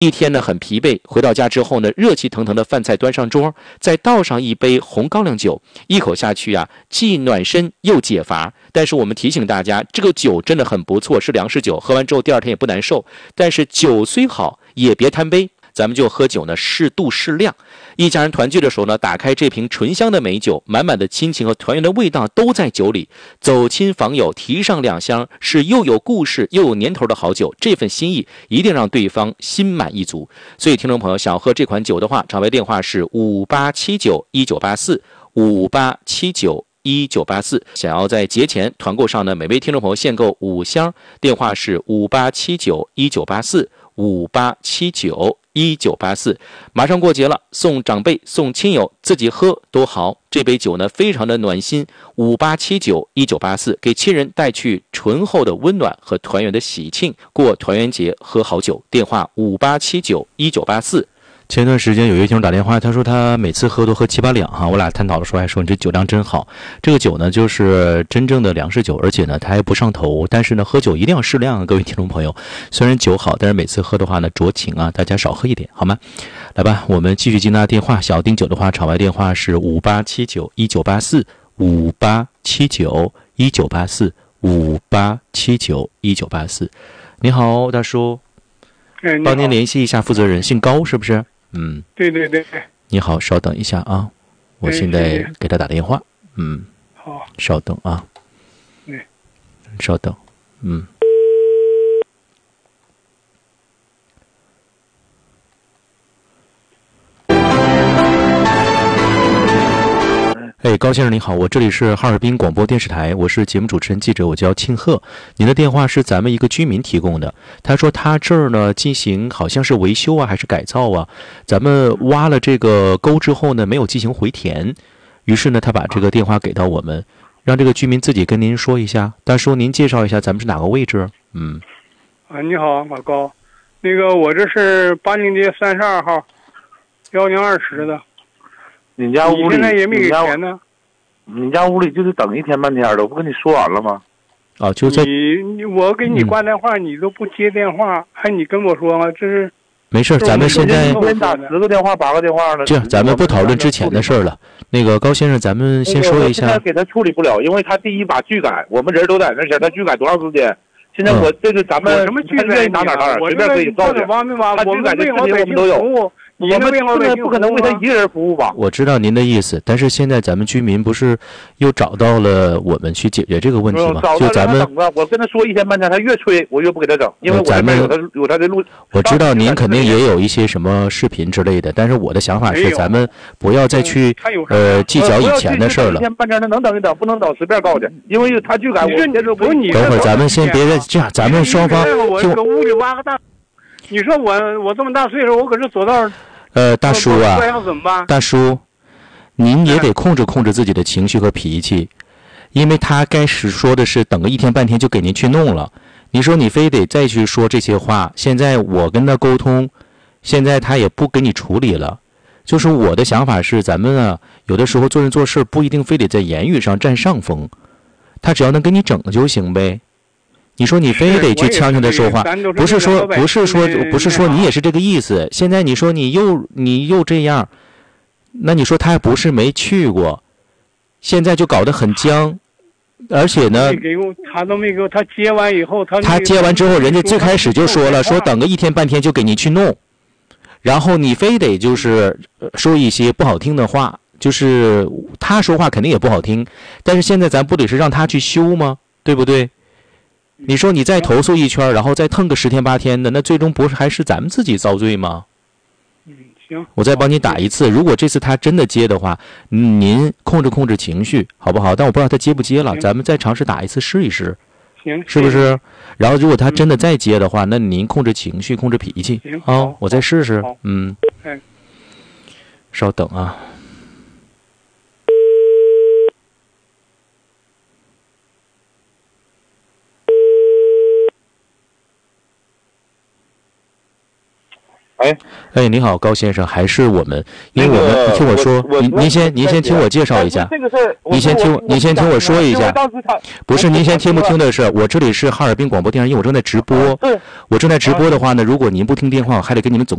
一天呢很疲惫，回到家之后呢，热气腾腾的饭菜端上桌，再倒上一杯红高粱酒，一口下去啊，既暖身又解乏。但是我们提醒大家，这个酒真的很不错，是粮食酒，喝完之后第二天也不难受。但是酒虽好，也别贪杯。咱们就喝酒呢，适度适量。一家人团聚的时候呢，打开这瓶醇香的美酒，满满的亲情和团圆的味道都在酒里。走亲访友，提上2箱，是又有故事又有年头的好酒。这份心意一定让对方心满意足。所以，听众朋友想喝这款酒的话，场外电话是5879198458791984。想要在节前团购上呢，每位听众朋友限购5箱，电话是5879198458791984。马上过节了，送长辈送亲友，自己喝都好。这杯酒呢非常的暖心，58791984，给亲人带去醇厚的温暖和团圆的喜庆，过团圆节喝好酒。电话58791984。前段时间有一位听众打电话，他说他每次喝都喝7、8两哈。我俩探讨的时候还说你这酒量真好。这个酒呢就是真正的粮食酒，而且呢它还不上头。但是呢喝酒一定要适量，各位听众朋友。虽然酒好，但是每次喝的话呢酌情啊，大家少喝一点好吗？来吧，我们继续接拿电话。想要订酒的话，场外电话是587919845879198458791984。你好，大叔，帮您联系一下负责人，姓高是不是？ 对对对。 你好，稍等一下啊，我现在给他打电话。 好， 稍等啊。稍等。高先生您好，我这里是哈尔滨广播电视台，我是节目主持人记者，我叫庆贺。您的电话是咱们一个居民提供的，他说他这儿呢进行好像是维修啊还是改造啊，咱们挖了这个沟之后呢没有进行回填，于是呢他把这个电话给到我们，让这个居民自己跟您说一下。大叔您介绍一下咱们是哪个位置？ 你好，老高，那个我这是巴宁街32号1020的。 你家屋里现在也没给钱呢。 你家屋里就是等1天半天的，我不跟你说完了吗？ 就在我给你挂电话，你都不接电话，还你跟我说吗？这是没事，咱们现在一天打10个电话8个电话了。 这样，咱们不讨论之前的事了。那个高先生，咱们先说一下。 现在给他处理不了，因为他第一把拒改，我们人都在那前，他拒改多长时间？现在我这个咱们什么拒改哪随便可以告去。他拒改的视频我们都有。我们不可能为他一个人服务吧？ 我知道您的意思，但是现在咱们居民不是又找到了我们去解决这个问题吗？就咱们我跟他说1天半天，他越催我越不给他整，因为我这边有他的路。 我知道您肯定也有一些什么视频之类的，但是我的想法是，咱们不要再去计较以前的事了。 1天半天他能等一等，不能等随便告去，因为他拒改我。 等会儿咱们先别这样，咱们双方我搁屋里挖个大。你说我这么大岁数，我搁这走道。 大叔啊，大叔，您也得控制控制自己的情绪和脾气，因为他该是说的是等个1天半天就给您去弄了，你说你非得再去说这些话，现在我跟他沟通，现在他也不给你处理了。就是我的想法是，咱们啊，有的时候做人做事不一定非得在言语上占上风，他只要能给你整就行呗。你说你非得去呛呛他说话，不是说你也是这个意思。现在你说你又这样，那你说他还不是没去过，现在就搞得很僵，而且呢， 他都没给我，他接完以后， 他接完之后，人家最开始就说了，说等个1天半天就给你去弄，然后你非得就是说一些不好听的话，就是他说话肯定也不好听，但是现在咱不得是让他去修吗？对不对？你说你再投诉一圈，然后再腾个10天8天的，那最终不是还是咱们自己遭罪吗？ 行， 我再帮你打一次。如果这次他真的接的话，您控制控制情绪，好不好？但我不知道他接不接了，咱们再尝试打一次试一试， 行， 是不是？然后如果他真的再接的话，那您控制情绪，控制脾气啊，我再试试。稍等啊。 哎，你好，高先生，还是我们，因为我们听我说，您先听我介绍一下，您先听我说一下，不是您先听不听的是，我这里是哈尔滨广播电视台，因为我正在直播，我正在直播的话呢，如果您不听电话，我还得跟你们总。